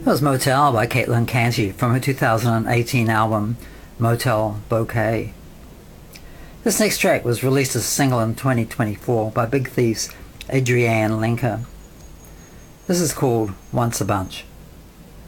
That was Motel by Caitlin Canty from her 2018 album Motel Bouquet. This next track was released as a single in 2024 by Big Thief's Adrienne Lenker. This is called Once a Bunch.